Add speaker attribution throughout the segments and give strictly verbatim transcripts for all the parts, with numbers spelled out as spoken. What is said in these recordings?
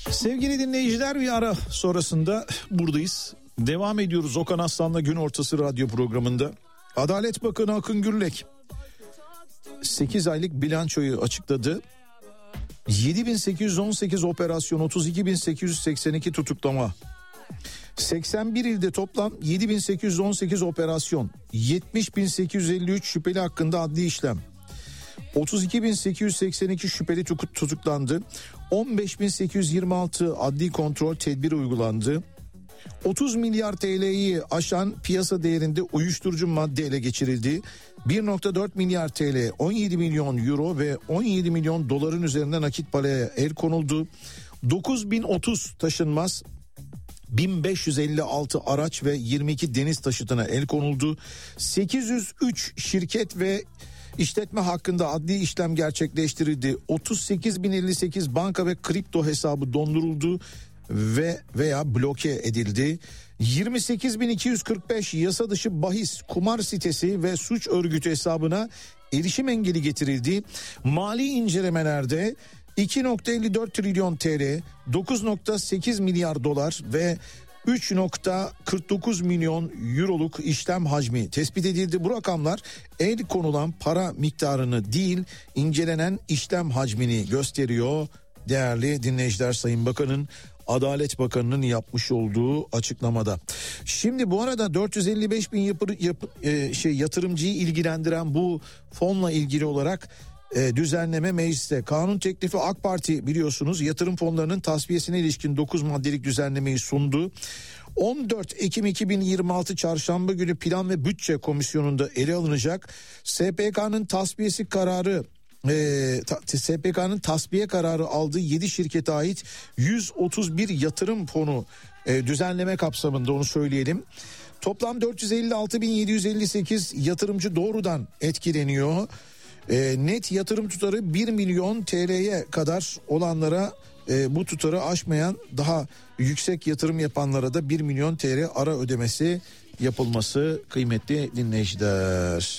Speaker 1: Sevgili dinleyiciler, bir ara sonrasında buradayız. Devam ediyoruz Okan Aslan'la Gün Ortası radyo programında. Adalet Bakanı Akın Gürlek sekiz aylık bilançoyu açıkladı. yedi bin sekiz yüz on sekiz operasyon, otuz iki bin sekiz yüz seksen iki tutuklama. seksen bir ilde toplam yedi bin sekiz yüz on sekiz operasyon, yetmiş bin sekiz yüz elli üç şüpheli hakkında adli işlem. otuz iki bin sekiz yüz seksen iki şüpheli tutuklandı. on beş bin sekiz yüz yirmi altı adli kontrol tedbiri uygulandı. otuz milyar T L'yi aşan piyasa değerinde uyuşturucu madde ele geçirildi. bir virgül dört milyar T L, on yedi milyon euro ve on yedi milyon doların üzerinde nakit paraya el konuldu. dokuz bin otuz taşınmaz, bin beş yüz elli altı araç ve yirmi iki deniz taşıtına el konuldu. sekiz yüz üç şirket ve İşletme hakkında adli işlem gerçekleştirildi. otuz sekiz bin elli sekiz banka ve kripto hesabı donduruldu ve veya bloke edildi. yirmi sekiz bin iki yüz kırk beş yasa dışı bahis, kumar sitesi ve suç örgütü hesabına erişim engeli getirildi. Mali incelemelerde iki virgül elli dört trilyon T L, dokuz virgül sekiz milyar dolar ve üç virgül kırk dokuz milyon euroluk işlem hacmi tespit edildi. Bu rakamlar el konulan para miktarını değil, incelenen işlem hacmini gösteriyor. Değerli dinleyiciler, Sayın Bakan'ın, Adalet Bakanı'nın yapmış olduğu açıklamada. Şimdi bu arada dört yüz elli beş bin yapı, yapı, e, şey yatırımcıyı ilgilendiren bu fonla ilgili olarak E, düzenleme mecliste. Kanun teklifi AK Parti biliyorsunuz yatırım fonlarının tasfiyesine ilişkin dokuz maddelik düzenlemeyi sundu. on dört Ekim iki bin yirmi altı Çarşamba günü Plan ve Bütçe Komisyonu'nda ele alınacak. S P K'nın tasfiyesi kararı e, ta, S P K'nın tasfiye kararı aldığı yedi şirkete ait yüz otuz bir yatırım fonu e, düzenleme kapsamında, onu söyleyelim. Toplam dört yüz elli altı bin yedi yüz elli sekiz yatırımcı doğrudan etkileniyor. E, net yatırım tutarı bir milyon T L'ye kadar olanlara, e, bu tutarı aşmayan daha yüksek yatırım yapanlara da bir milyon T L ara ödemesi yapılması kıymetli dinleyiciler.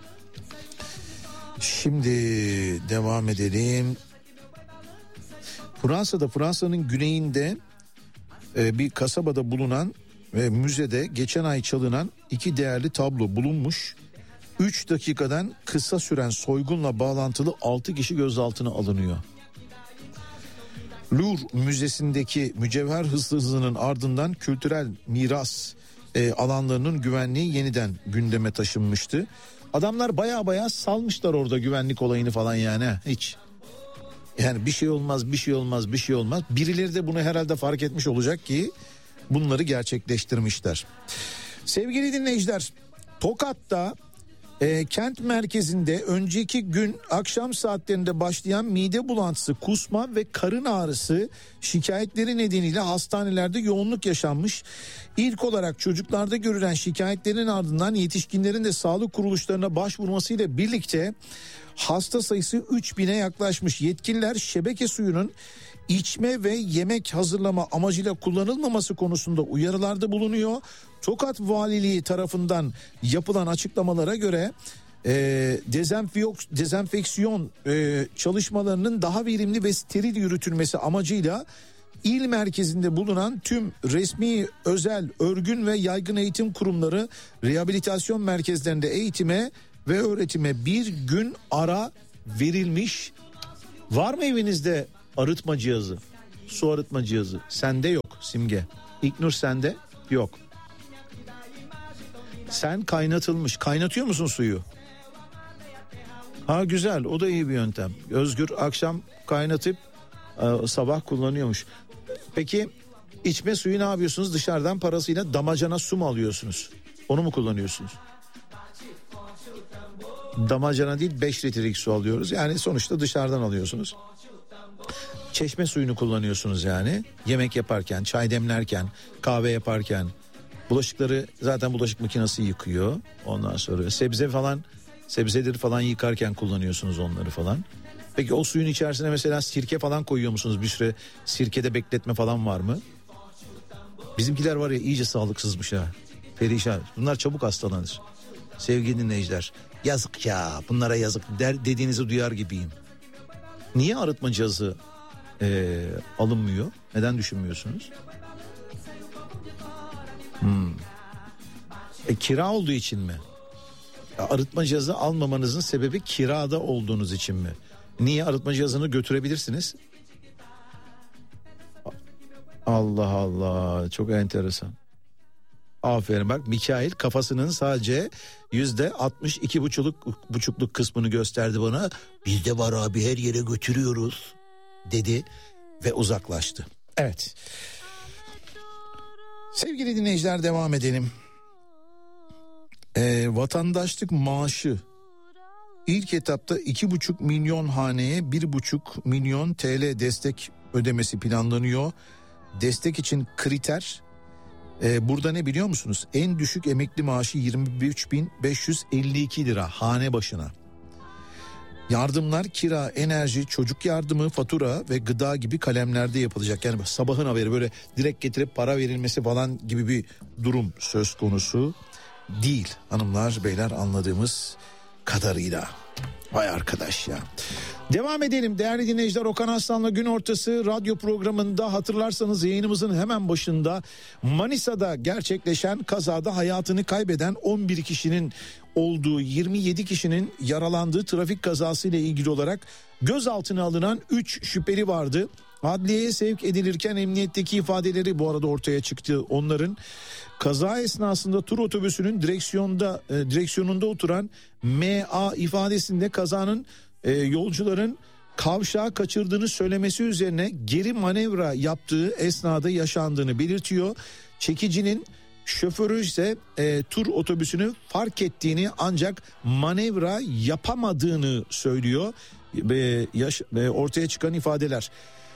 Speaker 1: Şimdi devam edelim. Fransa'da, Fransa'nın güneyinde e, bir kasabada bulunan ve müzede geçen ay çalınan iki değerli tablo bulunmuş. üç dakikadan kısa süren soygunla bağlantılı altı kişi gözaltına alınıyor. Louvre Müzesi'ndeki mücevher hırsızlığının ardından kültürel miras e, alanlarının güvenliği yeniden gündeme taşınmıştı. Adamlar baya baya salmışlar orada güvenlik olayını falan yani, hiç. Yani bir şey olmaz, bir şey olmaz, bir şey olmaz. Birileri de bunu herhalde fark etmiş olacak ki bunları gerçekleştirmişler. Sevgili dinleyiciler, Tokat'ta E, kent merkezinde önceki gün akşam saatlerinde başlayan mide bulantısı, kusma ve karın ağrısı şikayetleri nedeniyle hastanelerde yoğunluk yaşanmış. İlk olarak çocuklarda görülen şikayetlerin ardından yetişkinlerin de sağlık kuruluşlarına başvurmasıyla birlikte hasta sayısı üç bine yaklaşmış. Yetkililer şebeke suyunun içme ve yemek hazırlama amacıyla kullanılmaması konusunda uyarılarda bulunuyor. Tokat Valiliği tarafından yapılan açıklamalara göre e, dezenfeksiyon e, çalışmalarının daha verimli ve steril yürütülmesi amacıyla il merkezinde bulunan tüm resmi, özel, örgün ve yaygın eğitim kurumları, rehabilitasyon merkezlerinde eğitime ve öğretime bir gün ara verilmiş. Var mı evinizde arıtma cihazı, su arıtma cihazı? Sende yok Simge. İlknur sende yok. Sen kaynatılmış. Kaynatıyor musun suyu? Ha güzel, o da iyi bir yöntem. Özgür akşam kaynatıp e, sabah kullanıyormuş. Peki içme suyu ne yapıyorsunuz? Dışarıdan parasıyla damacana su mu alıyorsunuz? Onu mu kullanıyorsunuz? Damacana değil, beş litrelik su alıyoruz. Yani sonuçta dışarıdan alıyorsunuz. Çeşme suyunu kullanıyorsunuz yani. Yemek yaparken, çay demlerken, kahve yaparken. Bulaşıkları zaten bulaşık makinesi yıkıyor. Ondan sonra sebze falan, sebzeleri falan yıkarken kullanıyorsunuz onları falan. Peki o suyun içerisine mesela sirke falan koyuyor musunuz? Bir süre sirkede bekletme falan var mı? Bizimkiler var ya, iyice sağlıksızmış ha. Perişan. Bunlar çabuk hastalanır. Sevgili dinleyiciler, yazık ya, bunlara yazık der, dediğinizi duyar gibiyim. Niye arıtma cihazı e, alınmıyor? Neden düşünmüyorsunuz? Hmm. E, kira olduğu için mi? Arıtma cihazı almamanızın sebebi kirada olduğunuz için mi? Niye? Arıtma cihazını götürebilirsiniz. Allah Allah, çok enteresan. Aferin, bak Mikail kafasının sadece yüzde altmış iki buçukluk, buçukluk kısmını gösterdi bana. Bizde var abi, her yere götürüyoruz dedi ve uzaklaştı. Evet. Sevgili dinleyiciler, devam edelim. Ee, vatandaşlık maaşı ilk etapta iki buçuk milyon haneye bir buçuk milyon T L destek ödemesi planlanıyor. Destek için kriter e, burada ne biliyor musunuz? En düşük emekli maaşı yirmi üç bin beş yüz elli iki lira hane başına. Yardımlar kira, enerji, çocuk yardımı, fatura ve gıda gibi kalemlerde yapılacak. Yani sabahın haberi, böyle direkt getirip para verilmesi falan gibi bir durum söz konusu değil hanımlar beyler, anladığımız kadarıyla. Vay arkadaş ya. Devam edelim değerli dinleyiciler. Okan Aslan'la Gün Ortası radyo programında, hatırlarsanız yayınımızın hemen başında Manisa'da gerçekleşen kazada hayatını kaybeden on bir kişinin olduğu, yirmi yedi kişinin yaralandığı trafik kazası ile ilgili olarak gözaltına alınan üç şüpheli vardı. Adliyeye sevk edilirken emniyetteki ifadeleri bu arada ortaya çıktı onların. Kaza esnasında tur otobüsünün direksiyonda e, direksiyonunda oturan M A ifadesinde kazanın e, yolcuların kavşağı kaçırdığını söylemesi üzerine geri manevra yaptığı esnada yaşandığını belirtiyor. Çekicinin şoförü ise e, tur otobüsünü fark ettiğini ancak manevra yapamadığını söylüyor. E, yaş, e, ortaya çıkan ifadeler.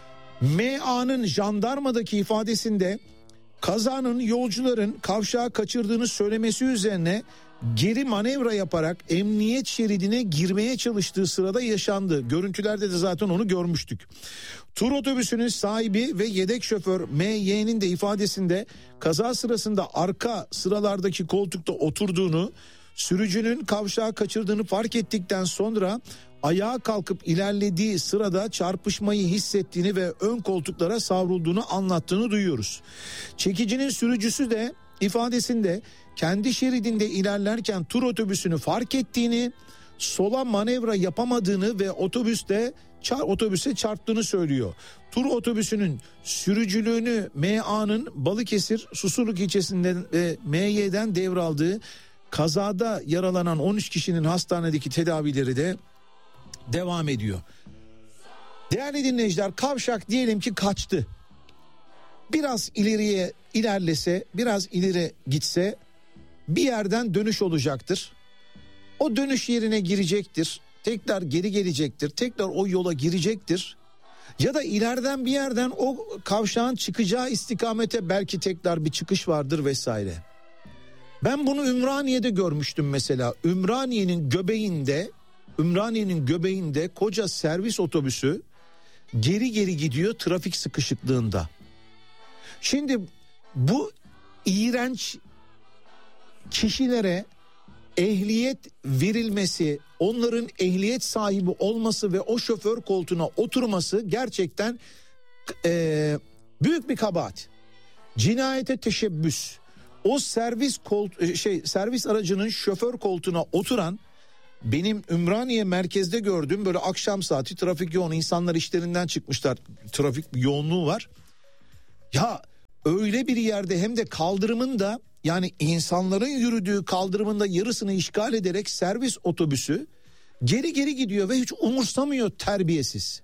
Speaker 1: M A'nın jandarmadaki ifadesinde kazanın yolcuların kavşağı kaçırdığını söylemesi üzerine geri manevra yaparak emniyet şeridine girmeye çalıştığı sırada yaşandı. Görüntülerde de zaten onu görmüştük. Tur otobüsünün sahibi ve yedek şoför M Y'nin de ifadesinde kaza sırasında arka sıralardaki koltukta oturduğunu, sürücünün kavşağı kaçırdığını fark ettikten sonra ayağa kalkıp ilerlediği sırada çarpışmayı hissettiğini ve ön koltuklara savrulduğunu anlattığını duyuyoruz. Çekicinin sürücüsü de ifadesinde kendi şeridinde ilerlerken tur otobüsünü fark ettiğini, sola manevra yapamadığını ve otobüste otobüse çarptığını söylüyor. Tur otobüsünün sürücülüğünü M A'nın Balıkesir Susurluk ilçesinden ve M Y'den devraldığı, kazada yaralanan on üç kişinin hastanedeki tedavileri de devam ediyor. Değerli dinleyiciler, kavşak diyelim ki kaçtı. Biraz ileriye ilerlese, biraz ileri gitse bir yerden dönüş olacaktır. O dönüş yerine girecektir. Tekrar geri gelecektir. Tekrar o yola girecektir. Ya da ileriden bir yerden o kavşağın çıkacağı istikamete belki tekrar bir çıkış vardır vesaire. Ben bunu Ümraniye'de görmüştüm mesela. Ümraniye'nin göbeğinde, Ümraniye'nin göbeğinde koca servis otobüsü geri geri gidiyor trafik sıkışıklığında. Şimdi bu iğrenç kişilere ehliyet verilmesi, onların ehliyet sahibi olması ve o şoför koltuğuna oturması gerçekten e, büyük bir kabahat. Cinayete teşebbüs. O servis kolt şey servis aracının şoför koltuğuna oturan, benim Ümraniye merkezde gördüğüm, böyle akşam saati trafik yoğun, insanlar işlerinden çıkmışlar, trafik yoğunluğu var. Ya öyle bir yerde, hem de kaldırımın da, yani insanların yürüdüğü kaldırımın da yarısını işgal ederek servis otobüsü geri geri gidiyor ve hiç umursamıyor, terbiyesiz.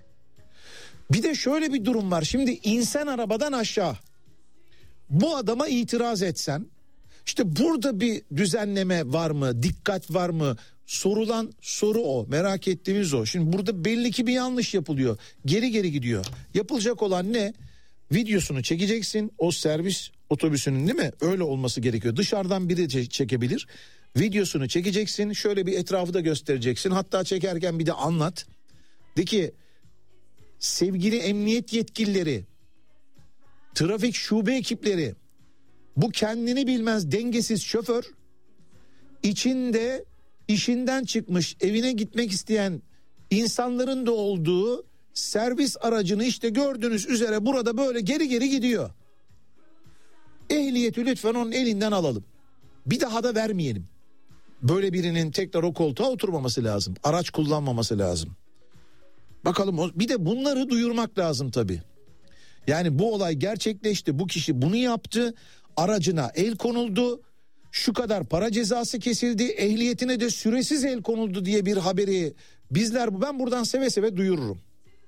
Speaker 1: Bir de şöyle bir durum var. Şimdi insan arabadan aşağı. Bu adama itiraz etsen, işte burada bir düzenleme var mı, dikkat var mı? Sorulan soru o, merak ettiğimiz o. Şimdi burada belli ki bir yanlış yapılıyor. Geri geri gidiyor. Yapılacak olan ne? Videosunu çekeceksin o servis otobüsünün, değil mi? Öyle olması gerekiyor. Dışarıdan biri çekebilir. Videosunu çekeceksin. Şöyle bir etrafı da göstereceksin. Hatta çekerken bir de anlat. De ki sevgili emniyet yetkilileri, trafik şube ekipleri, bu kendini bilmez dengesiz şoför içinde işinden çıkmış evine gitmek isteyen insanların da olduğu servis aracını işte gördüğünüz üzere burada böyle geri geri gidiyor. Ehliyeti lütfen onun elinden alalım. Bir daha da vermeyelim. Böyle birinin tekrar o koltuğa oturmaması lazım. Araç kullanmaması lazım. Bakalım, bir de bunları duyurmak lazım tabii. Yani bu olay gerçekleşti, bu kişi bunu yaptı, aracına el konuldu, şu kadar para cezası kesildi, ehliyetine de süresiz el konuldu diye bir haberi bizler, ben buradan seve seve duyururum.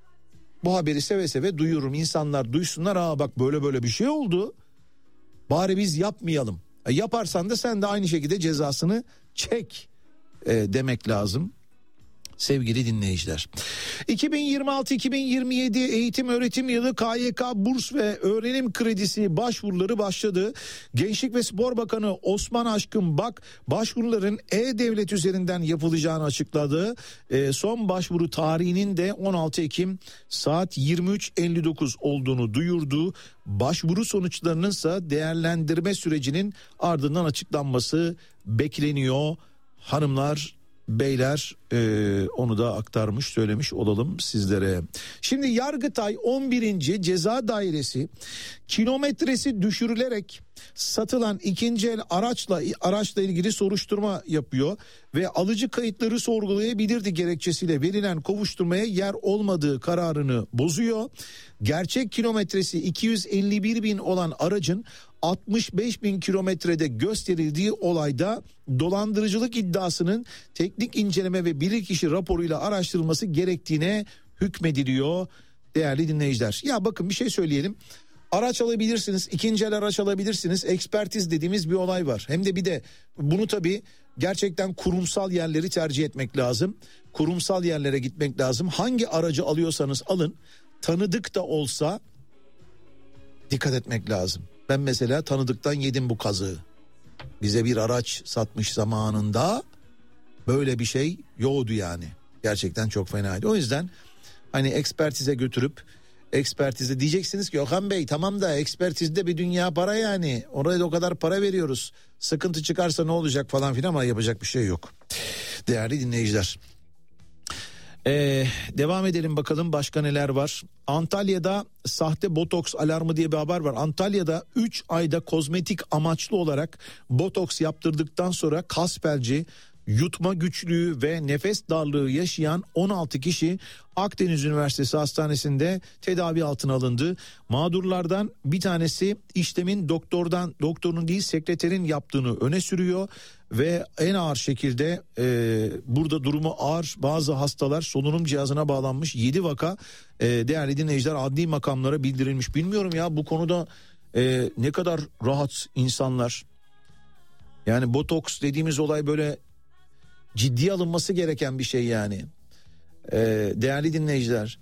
Speaker 1: Bu haberi seve seve duyururum. İnsanlar duysunlar, aa bak böyle böyle bir şey oldu. Bari biz yapmayalım. E yaparsan da sen de aynı şekilde cezasını çek e, demek lazım. Sevgili dinleyiciler, iki bin yirmi altı iki bin yirmi yedi eğitim öğretim yılı K Y K burs ve öğrenim kredisi başvuruları başladı. Gençlik ve Spor Bakanı Osman Aşkın Bak başvuruların E-Devlet üzerinden yapılacağını açıkladı. E, son başvuru tarihinin de on altı Ekim saat yirmi üç elli dokuz olduğunu duyurdu. Başvuru sonuçlarının ise değerlendirme sürecinin ardından açıklanması bekleniyor. Hanımlar, beyler, e, onu da aktarmış söylemiş olalım sizlere. Şimdi Yargıtay on birinci Ceza Dairesi kilometresi düşürülerek satılan ikinci el araçla araçla ilgili soruşturma yapıyor ve alıcı kayıtları sorgulayabilirdi gerekçesiyle verilen kovuşturmaya yer olmadığı kararını bozuyor. Gerçek kilometresi iki yüz elli bir bin olan aracın altmış beş bin kilometrede gösterildiği olayda dolandırıcılık iddiasının teknik inceleme ve bilirkişi raporuyla araştırılması gerektiğine hükmediliyor değerli dinleyiciler. Ya bakın, bir şey söyleyelim. Araç alabilirsiniz, ikinci el araç alabilirsiniz. Ekspertiz dediğimiz bir olay var. Hem de bir de bunu tabii gerçekten kurumsal yerleri tercih etmek lazım. Kurumsal yerlere gitmek lazım. Hangi aracı alıyorsanız alın, tanıdık da olsa dikkat etmek lazım. Ben mesela tanıdıktan yedim bu kazığı. Bize bir araç satmış zamanında, böyle bir şey yoktu yani. Gerçekten çok fenaydı. O yüzden hani ekspertize götürüp ekspertize diyeceksiniz ki Okan Bey tamam da ekspertizde bir dünya para yani. Oraya da o kadar para veriyoruz. Sıkıntı çıkarsa ne olacak falan filan, ama yapacak bir şey yok. Değerli dinleyiciler. Ee, devam edelim bakalım başka neler var. Antalya'da sahte botoks alarmı diye bir haber var. Antalya'da üç ayda kozmetik amaçlı olarak botoks yaptırdıktan sonra kas felci, yutma güçlüğü ve nefes darlığı yaşayan on altı kişi Akdeniz Üniversitesi Hastanesi'nde tedavi altına alındı. Mağdurlardan bir tanesi işlemin doktordan doktorun değil sekreterin yaptığını öne sürüyor ve en ağır şekilde e, burada durumu ağır bazı hastalar solunum cihazına bağlanmış. yedi vaka e, değerli dinleyiciler adli makamlara bildirilmiş. Bilmiyorum ya bu konuda e, ne kadar rahat insanlar. Yani botoks dediğimiz olay böyle ciddiye alınması gereken bir şey yani. Ee, değerli dinleyiciler,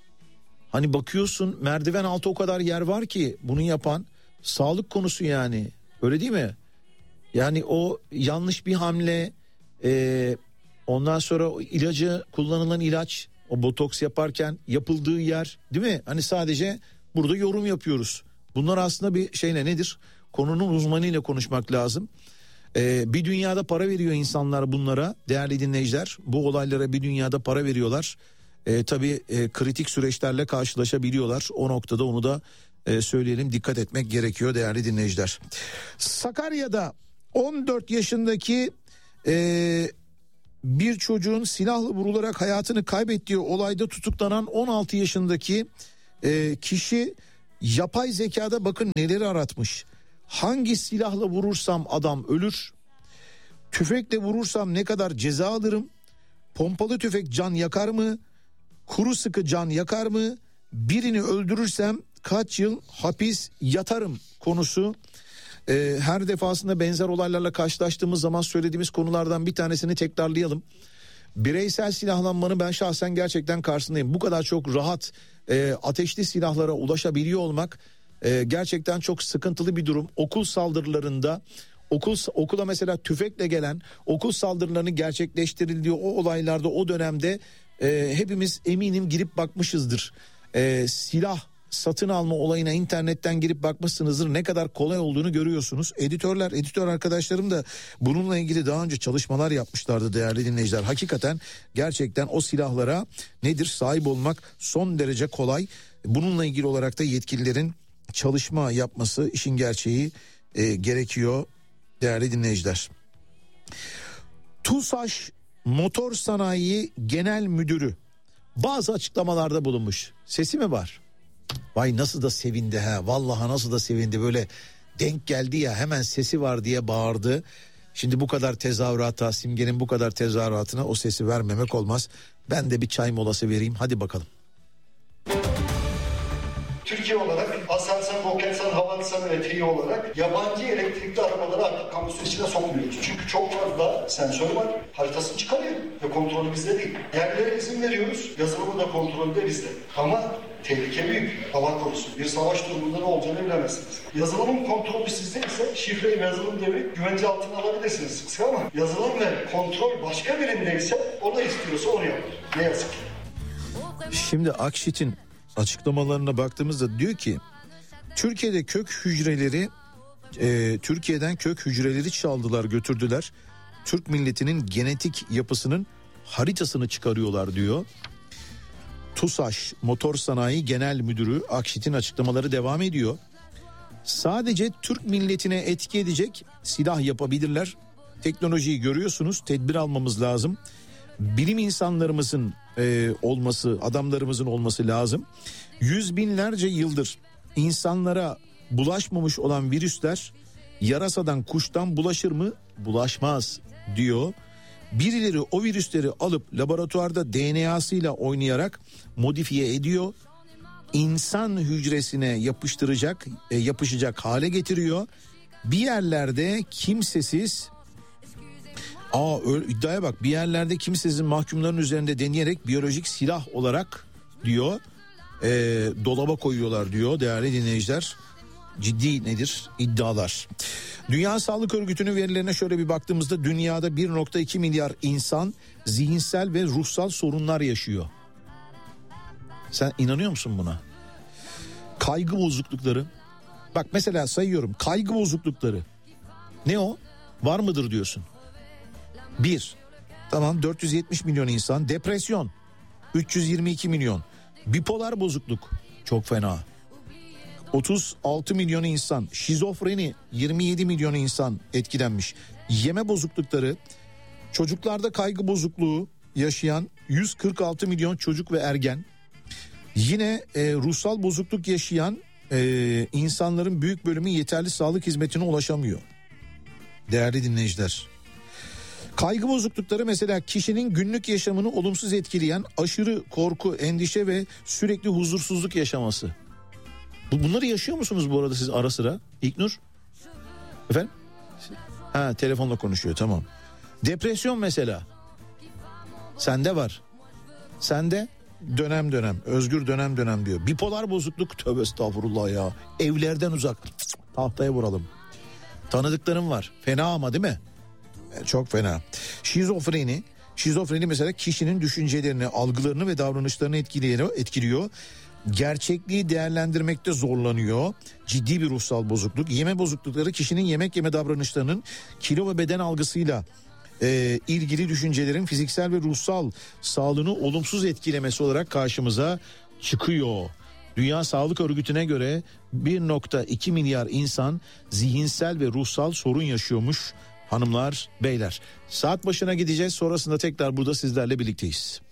Speaker 1: hani bakıyorsun merdiven altı o kadar yer var ki bunu yapan, sağlık konusu yani, öyle değil mi? Yani o yanlış bir hamle, e, ondan sonra o ilacı, kullanılan ilaç, o botoks yaparken yapıldığı yer, değil mi? Hani sadece burada yorum yapıyoruz. Bunlar aslında bir şeyle nedir? Konunun uzmanıyla konuşmak lazım. Ee, bir dünyada para veriyor insanlar bunlara değerli dinleyiciler. Bu olaylara bir dünyada para veriyorlar. Ee, tabii e, kritik süreçlerle karşılaşabiliyorlar. O noktada onu da e, söyleyelim, dikkat etmek gerekiyor değerli dinleyiciler. Sakarya'da on dört yaşındaki e, bir çocuğun silahla vurularak hayatını kaybettiği olayda tutuklanan on altı yaşındaki e, kişi yapay zekada bakın neleri aratmış. Hangi silahla vurursam adam ölür? Tüfekle vurursam ne kadar ceza alırım? Pompalı tüfek can yakar mı? Kuru sıkı can yakar mı? Birini öldürürsem kaç yıl hapis yatarım konusu. Ee, her defasında benzer olaylarla karşılaştığımız zaman söylediğimiz konulardan bir tanesini tekrarlayalım. Bireysel silahlanmanın ben şahsen gerçekten karşısındayım. Bu kadar çok rahat e, ateşli silahlara ulaşabiliyor olmak Ee, gerçekten çok sıkıntılı bir durum. Okul saldırılarında okul okula mesela tüfekle gelen okul saldırılarının gerçekleştirildiği o olaylarda o dönemde e, hepimiz eminim girip bakmışızdır. E, silah satın alma olayına internetten girip bakmışsınızdır, ne kadar kolay olduğunu görüyorsunuz. Editörler, editör arkadaşlarım da bununla ilgili daha önce çalışmalar yapmışlardı değerli dinleyiciler. Hakikaten gerçekten o silahlara nedir sahip olmak son derece kolay. Bununla ilgili olarak da yetkililerin çalışma yapması, işin gerçeği e, gerekiyor değerli dinleyiciler. TUSAŞ Motor Sanayi Genel Müdürü bazı açıklamalarda bulunmuş. Sesi mi var? Vay nasıl da sevindi ha. Vallahi nasıl da sevindi, böyle denk geldi ya, hemen sesi var diye bağırdı. Şimdi bu kadar tezahürata, Simge'nin bu kadar tezahüratına o sesi vermemek olmaz. Ben de bir çay molası vereyim, hadi bakalım.
Speaker 2: Türkiye olarak Aselsan, Roketsan, Havelsan ve T İ olarak yabancı elektrikli arabaları artık kamusu içine sokmuyoruz. Çünkü çok fazla sensör var, haritasını çıkarıyor ve kontrolü bizde değil. Yerlere izin veriyoruz, yazılımı da kontrolü de bizde. Ama tehlike büyük, Allah korusun. Bir savaş durumunda ne olacağını bilemezsiniz. Yazılımın kontrolü sizde ise şifreyi ve yazılım devrip güvence altına alabilirsiniz sık sık, ama yazılım ve kontrol başka birindeyse o da istiyorsa onu yapar. Ne yazık ki.
Speaker 1: Şimdi Akşit'in açıklamalarına baktığımızda diyor ki Türkiye'de kök hücreleri e, Türkiye'den kök hücreleri çaldılar, götürdüler. Türk milletinin genetik yapısının haritasını çıkarıyorlar diyor. TUSAŞ Motor Sanayi Genel Müdürü Akşit'in açıklamaları devam ediyor. Sadece Türk milletine etki edecek silah yapabilirler. Teknolojiyi görüyorsunuz, tedbir almamız lazım. Bilim insanlarımızın e, olması, adamlarımızın olması lazım. Yüz binlerce yıldır insanlara bulaşmamış olan virüsler yarasadan, kuştan bulaşır mı? Bulaşmaz diyor. Birileri o virüsleri alıp laboratuvarda D N A'sıyla oynayarak modifiye ediyor. İnsan hücresine yapıştıracak, e, yapışacak hale getiriyor. Bir yerlerde kimsesiz, aa öyle, iddiaya bak, bir yerlerde kimsesiz mahkumların üzerinde deneyerek biyolojik silah olarak diyor e, dolaba koyuyorlar diyor değerli dinleyiciler. Ciddi nedir iddialar. Dünya Sağlık Örgütü'nün verilerine şöyle bir baktığımızda dünyada bir virgül iki milyar insan zihinsel ve ruhsal sorunlar yaşıyor. Sen inanıyor musun buna? Kaygı bozuklukları. Bak mesela sayıyorum, kaygı bozuklukları. Ne o? Var mıdır diyorsun. Bir. Tamam, dört yüz yetmiş milyon insan. Depresyon üç yüz yirmi iki milyon. Bipolar bozukluk çok fena. otuz altı milyon insan. Şizofreni yirmi yedi milyon insan etkilenmiş. Yeme bozuklukları, çocuklarda kaygı bozukluğu yaşayan yüz kırk altı milyon çocuk ve ergen. Yine e, ruhsal bozukluk yaşayan e, insanların büyük bölümü yeterli sağlık hizmetine ulaşamıyor. Değerli dinleyiciler. Kaygı bozuklukları mesela kişinin günlük yaşamını olumsuz etkileyen aşırı korku, endişe ve sürekli huzursuzluk yaşaması. Bunları yaşıyor musunuz bu arada siz ara sıra? İlknur? Efendim? Ha, telefonla konuşuyor, tamam. Depresyon mesela. Sende var. Sende dönem dönem. Özgür dönem dönem diyor. Bipolar bozukluk, tövbe estağfurullah ya. Evlerden uzak. Tahtaya vuralım. Tanıdıklarım var. Fena ama değil mi? Çok fena. Şizofreni. Şizofreni mesela kişinin düşüncelerini, algılarını ve davranışlarını etkiliyor. etkiliyor. Gerçekliği değerlendirmekte zorlanıyor. Ciddi bir ruhsal bozukluk. Yeme bozuklukları kişinin yemek yeme davranışlarının kilo ve beden algısıyla e, ilgili düşüncelerin fiziksel ve ruhsal sağlığını olumsuz etkilemesi olarak karşımıza çıkıyor. Dünya Sağlık Örgütü'ne göre bir virgül iki milyar insan zihinsel ve ruhsal sorun yaşıyormuş hanımlar, beyler. Saat başına gideceğiz, sonrasında tekrar burada sizlerle birlikteyiz.